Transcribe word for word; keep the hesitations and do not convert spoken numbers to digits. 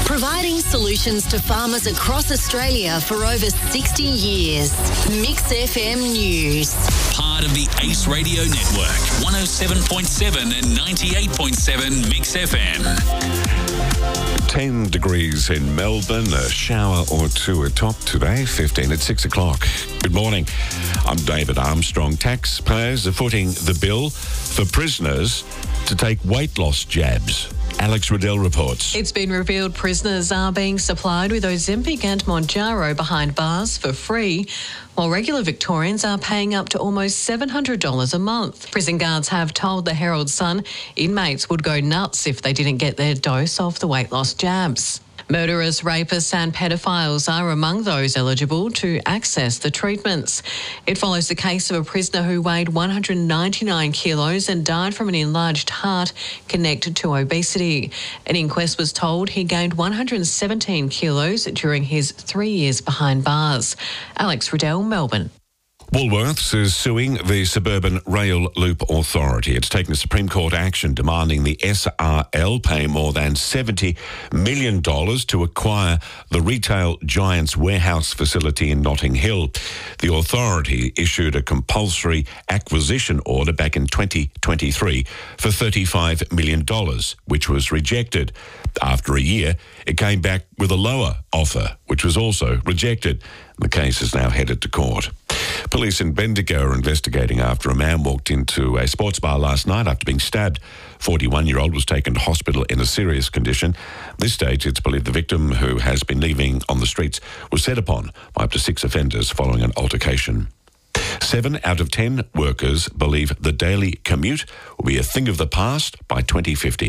Providing solutions to farmers across Australia for over sixty years. Mix F M News. Part of the Ace Radio Network. one oh seven point seven and ninety-eight point seven Mix F M. ten degrees in Melbourne, a shower or two atop today, fifteen at six o'clock. Good morning. I'm David Armstrong. Taxpayers are footing the bill for prisoners to take weight loss jabs. Alex Riddell reports. It's been revealed prisoners are being supplied with Ozempic and Mounjaro behind bars for free, while regular Victorians are paying up to almost seven hundred dollars a month. Prison guards have told the Herald Sun inmates would go nuts if they didn't get their dose of the weight loss jabs. Murderers, rapists and pedophiles are among those eligible to access the treatments. It follows the case of a prisoner who weighed one hundred ninety-nine kilos and died from an enlarged heart connected to obesity. An inquest was told he gained one hundred seventeen kilos during his three years behind bars. Alex Riddell, Melbourne. Woolworths is suing the Suburban Rail Loop Authority. It's taken Supreme Court action demanding the S R L pay more than seventy million dollars to acquire the retail giant's warehouse facility in Notting Hill. The authority issued a compulsory acquisition order back in twenty twenty-three for thirty-five million dollars, which was rejected. After a year, it came back with a lower offer, which was also rejected. The case is now headed to court. Police in Bendigo are investigating after a man walked into a sports bar last night after being stabbed. forty-one-year-old was taken to hospital in a serious condition. At this stage, it's believed the victim, who has been leaving on the streets, was set upon by up to six offenders following an altercation. Seven out of ten workers believe the daily commute will be a thing of the past by twenty fifty.